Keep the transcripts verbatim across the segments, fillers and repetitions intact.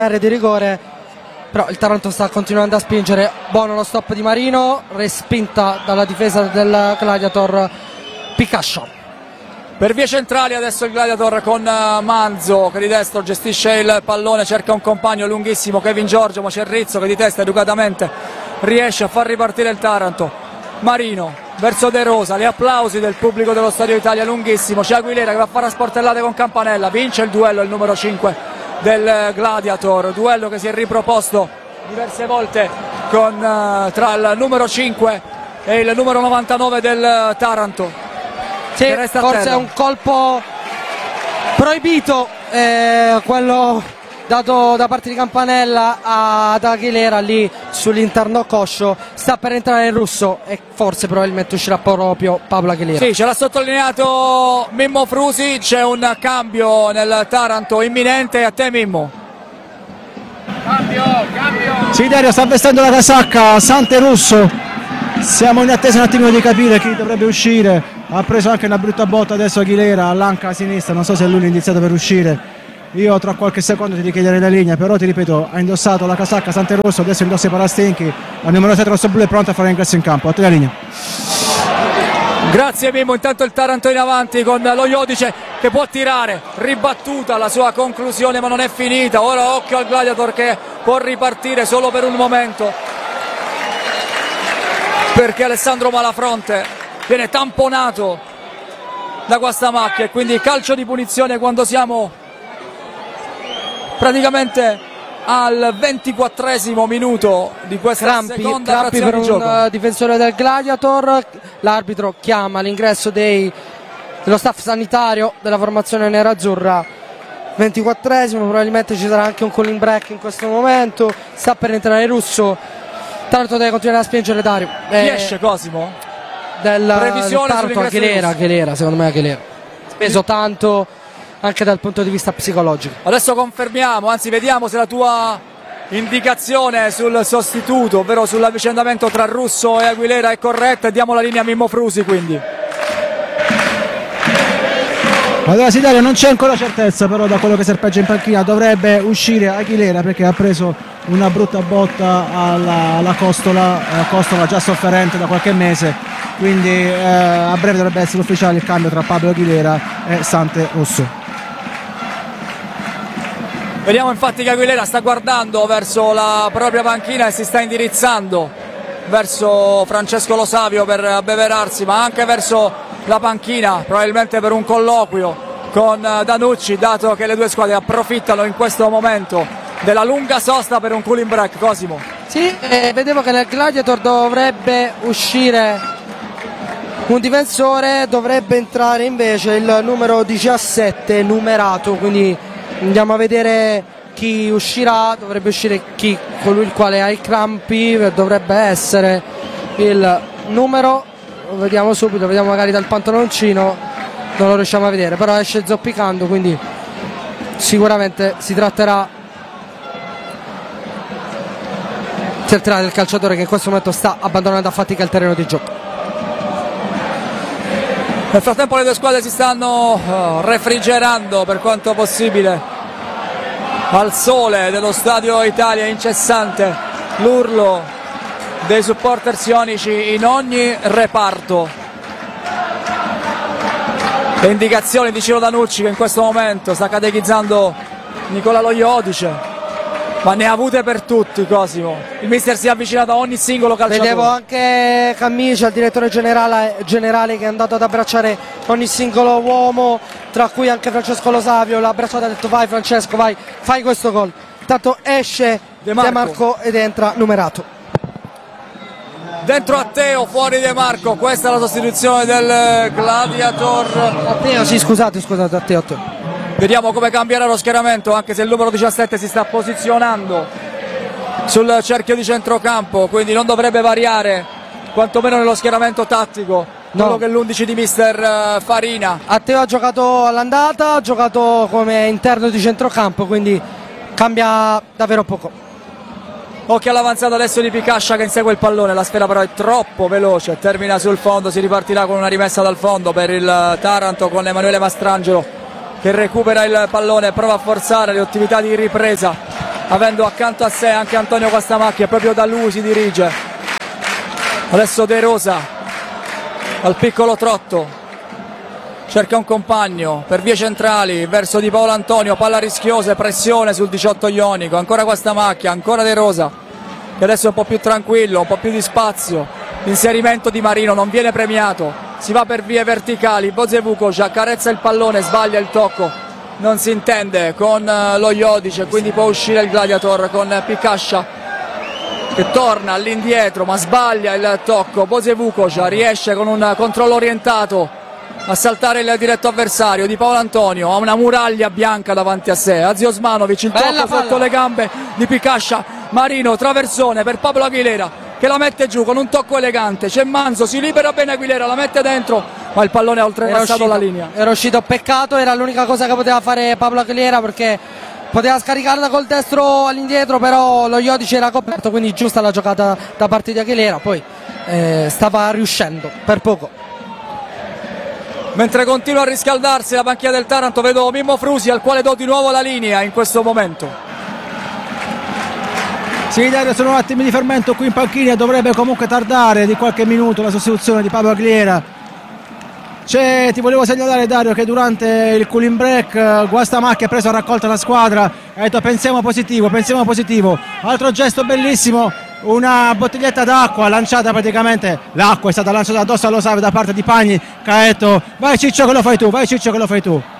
area di rigore, però il Taranto sta continuando a spingere. Buono lo stop di Marino, respinta dalla difesa del Gladiator Picascia. Per vie centrali adesso il Gladiator con Manzo che di destro gestisce il pallone, cerca un compagno lunghissimo, Kevin Giorgio, ma c'è Rizzo che di testa educatamente riesce a far ripartire il Taranto. Marino verso De Rosa, gli applausi del pubblico dello Stadio Italia, lunghissimo, c'è Aguilera che va a fare a sportellate con Campanella, vince il duello il numero cinque del Gladiator, duello che si è riproposto diverse volte con, uh, tra il numero cinque e il numero novantanove del Taranto. Sì, forse è un colpo proibito, eh, quello dato da parte di Campanella ad Aguilera lì sull'interno coscio. Sta per entrare il russo e forse probabilmente uscirà proprio Pablo Aguilera. Sì, ce l'ha sottolineato Mimmo Frusi, c'è un cambio nel Taranto imminente. A te Mimmo. Cambio, cambio. Sì, Dario, sta vestendo la casacca Sante Russo. Siamo in attesa un attimino di capire chi dovrebbe uscire. Ha preso anche una brutta botta adesso Aguilera all'anca a sinistra, non so se è lui l'iniziato per uscire. Io tra qualche secondo ti richiederei la linea, però ti ripeto, ha indossato la casacca Sante Rosso, adesso indossa i parastinchi, la numero sette rossoblu è pronta a fare ingresso in campo. A te la linea. Grazie Mimmo, intanto il Taranto in avanti con lo Iodice che può tirare, ribattuta la sua conclusione ma non è finita, ora occhio al Gladiator che può ripartire solo per un momento, perché Alessandro Malafronte viene tamponato da questa macchia e quindi calcio di punizione quando siamo praticamente al ventiquattresimo minuto di questa Crampi, seconda crampi frazione per di gioco. un difensore del Gladiator. L'arbitro chiama l'ingresso dei, dello staff sanitario della formazione nerazzurra. ventiquattresimo, probabilmente ci sarà anche un cooling break in questo momento. Sta per entrare il russo. Tanto deve continuare a spingere Dario. Chi eh, esce Cosimo? Del, Previsione del Taranto Aguilera, Aguilera, secondo me Aguilera. Speso tanto anche dal punto di vista psicologico. Adesso confermiamo, anzi vediamo se la tua indicazione sul sostituto, ovvero sull'avvicendamento tra Russo e Aguilera è corretta, e diamo la linea a Mimmo Frusi quindi. Allora sì Dario, non c'è ancora certezza, però da quello che serpeggia in panchina dovrebbe uscire Aguilera perché ha preso una brutta botta alla, alla costola, eh, costola già sofferente da qualche mese, quindi eh, a breve dovrebbe essere ufficiale il cambio tra Pablo Aguilera e Sante Rosso. Vediamo infatti che Aguilera sta guardando verso la propria panchina e si sta indirizzando verso Francesco Lo Savio per abbeverarsi, ma anche verso la panchina, probabilmente per un colloquio con Danucci, dato che le due squadre approfittano in questo momento della lunga sosta per un cooling break. Cosimo. Sì, eh, vedevo che nel Gladiator dovrebbe uscire un difensore, dovrebbe entrare invece il numero diciassette numerato, quindi andiamo a vedere chi uscirà. Dovrebbe uscire chi, colui il quale ha i crampi, dovrebbe essere il numero, lo vediamo subito, vediamo magari dal pantaloncino, non lo riusciamo a vedere, però esce zoppicando, quindi sicuramente si tratterà si tratterà del calciatore che in questo momento sta abbandonando a fatica il terreno di gioco. Nel frattempo le due squadre si stanno uh, refrigerando per quanto possibile al sole dello Stadio Italia, incessante l'urlo dei supporters ionici in ogni reparto. Le indicazioni di Ciro Danucci che in questo momento sta catechizzando Nicola Lo Iodice, ma ne ha avute per tutti Cosimo. Il mister si è avvicinato a ogni singolo calciatore. Vedevo anche Cammicia, il direttore generale, generale che è andato ad abbracciare ogni singolo uomo, tra cui anche Francesco Lo Savio. L'ha abbracciato e ha detto vai Francesco, vai, fai questo gol. Intanto esce De Marco. De Marco ed entra numerato. Dentro Atteo, fuori De Marco, questa è la sostituzione del Gladiator. Atteo, sì, scusate, scusate, Atteo, Atteo. Vediamo come cambierà lo schieramento, anche se il numero diciassette si sta posizionando sul cerchio di centrocampo, quindi non dovrebbe variare, quantomeno nello schieramento tattico, no, quello che è l'undici di mister Farina. Atteo ha giocato all'andata, ha giocato come interno di centrocampo, quindi cambia davvero poco. Occhio all'avanzata adesso di Picascia che insegue il pallone, la sfera però è troppo veloce, termina sul fondo, si ripartirà con una rimessa dal fondo per il Taranto con Emanuele Mastrangelo che recupera il pallone, prova a forzare le ottimità di ripresa avendo accanto a sé anche Antonio Guastamacchia, proprio da lui si dirige. Adesso De Rosa al piccolo trotto, cerca un compagno per vie centrali verso Di Paolo Antonio, palla rischiosa, pressione sul diciotto ionico, ancora Guastamacchia, ancora De Rosa che adesso è un po' più tranquillo, un po' più di spazio. L'inserimento di Marino non viene premiato, si va per vie verticali, Boze Vukovic accarezza il pallone, sbaglia il tocco, non si intende con lo Jodic, quindi può uscire il Gladiator con Picascia che torna all'indietro ma sbaglia il tocco. Boze Vukovic riesce con un controllo orientato a saltare il diretto avversario. Di Paolo Antonio ha una muraglia bianca davanti a sé, Azzi Osmanovic, il Bella tocco palla sotto le gambe di Picascia, Marino, traversone per Pablo Aguilera che la mette giù con un tocco elegante, c'è Manzo, si libera bene Aguilera, la mette dentro ma il pallone ha oltrepassato la linea. Era uscito, peccato, era l'unica cosa che poteva fare Pablo Aguilera perché poteva scaricarla col destro all'indietro, però lo Jodic era coperto, quindi giusta la giocata da parte di Aguilera, poi eh, stava riuscendo per poco. Mentre continua a riscaldarsi la panchina del Taranto, vedo Mimmo Frusi al quale do di nuovo la linea in questo momento. Sì, Dario, sono attimi di fermento qui in panchina, dovrebbe comunque tardare di qualche minuto la sostituzione di Pablo Aguilera. C'è, ti volevo segnalare, Dario, che durante il cooling break Guastamacchia ha preso a raccolta la squadra e ha detto pensiamo positivo, pensiamo positivo. Altro gesto bellissimo, una bottiglietta d'acqua lanciata, praticamente l'acqua è stata lanciata addosso allo Save da parte di Pagni che ha detto vai Ciccio che lo fai tu, vai Ciccio che lo fai tu.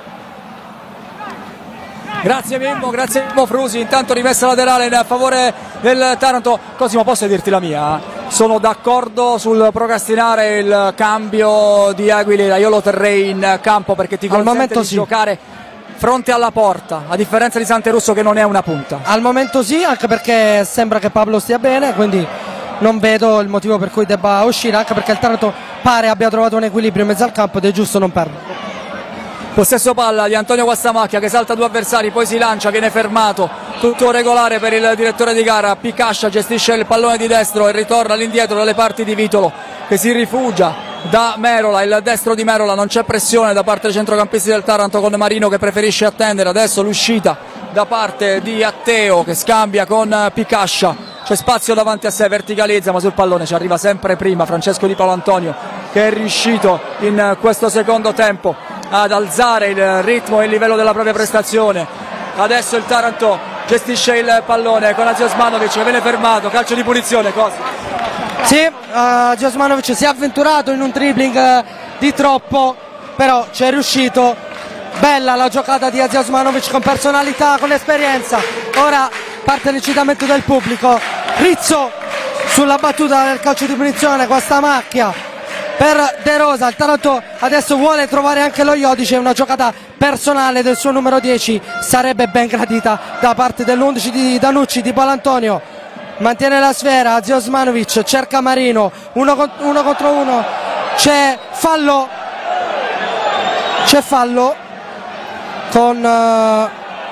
Grazie Mimmo, grazie Mimmo Frusi, intanto rimessa laterale in favore del Taranto. Cosimo, posso dirti la mia? Sono d'accordo sul procrastinare il cambio di Aguilera, io lo terrei in campo perché ti consente di sì. giocare fronte alla porta, a differenza di Santerusso che non è una punta. Al momento sì, anche perché sembra che Pablo stia bene, quindi non vedo il motivo per cui debba uscire, anche perché il Taranto pare abbia trovato un equilibrio in mezzo al campo ed è giusto non perdere. Possesso palla di Antonio Guastamacchia che salta due avversari, poi si lancia, viene fermato, tutto regolare per il direttore di gara. Picascia gestisce il pallone di destro e ritorna all'indietro dalle parti di Vitolo che si rifugia da Merola, il destro di Merola, non c'è pressione da parte dei centrocampisti del Taranto con Marino che preferisce attendere. Adesso l'uscita da parte di Atteo che scambia con Picascia, c'è spazio davanti a sé, verticalizza ma sul pallone ci arriva sempre prima Francesco Di Paolo Antonio che è riuscito in questo secondo tempo ad alzare il ritmo e il livello della propria prestazione. Adesso il Taranto gestisce il pallone con Azzi Osmanovic che viene fermato, calcio di punizione. Cosa? Sì, uh, Osmanovic si è avventurato in un dribbling uh, di troppo, però ci è riuscito. Bella la giocata di Azzi Osmanovic con personalità, con esperienza. Ora parte l'incitamento del pubblico. Rizzo sulla battuta del calcio di punizione, Guastamacchia per De Rosa. Il Taranto adesso vuole trovare anche lo Jodic, una giocata personale del suo numero dieci sarebbe ben gradita da parte dell'undici di Danucci. Di Paolo Antonio mantiene la sfera, Azzi Osmanovic cerca Marino, uno, con, uno contro uno, c'è fallo c'è fallo con uh,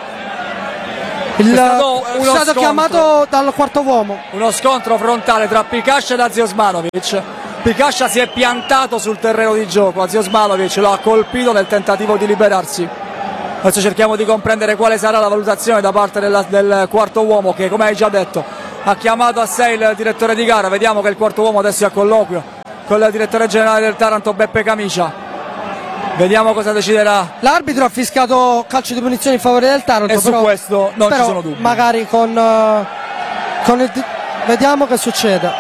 il, è stato, è stato chiamato dal quarto uomo. Uno scontro frontale tra Picascia ed Azzi Osmanovic. Picascia si è piantato sul terreno di gioco, Azzi Osmanovic lo ha colpito nel tentativo di liberarsi. Adesso cerchiamo di comprendere quale sarà la valutazione da parte della, del quarto uomo che, come hai già detto, ha chiamato a sé il direttore di gara. Vediamo che il quarto uomo adesso è a colloquio con il direttore generale del Taranto Beppe Camicia. Vediamo cosa deciderà. L'arbitro ha fischiato calcio di punizione in favore del Taranto e su però, questo non però ci sono dubbi. Magari con, uh, con il, vediamo che succede.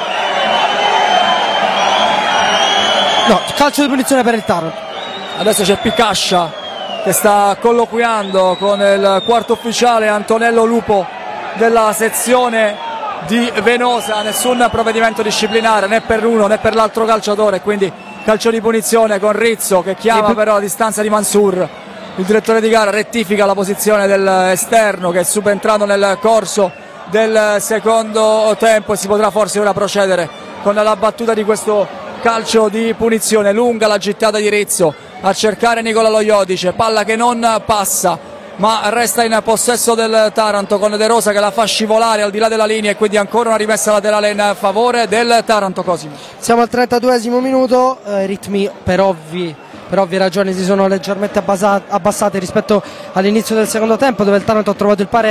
No, calcio di punizione per il Taranto. Adesso c'è Picascia che sta colloquiando con il quarto ufficiale Antonello Lupo della sezione di Venosa. Nessun provvedimento disciplinare né per uno né per l'altro calciatore, quindi calcio di punizione con Rizzo che chiama però a distanza di Mansur. Il direttore di gara rettifica la posizione dell'esterno che è subentrato nel corso del secondo tempo e si potrà forse ora procedere con la battuta di questo calcio di punizione. Lunga la gittata di Rizzo a cercare Nicola Lo Jodic, palla che non passa ma resta in possesso del Taranto con De Rosa che la fa scivolare al di là della linea e quindi ancora una rimessa laterale in favore del Taranto. Cosimo. Siamo al trentaduesimo minuto, i eh, ritmi per ovvi, per ovvie ragioni si sono leggermente abbassati rispetto all'inizio del secondo tempo dove il Taranto ha trovato il pareggio.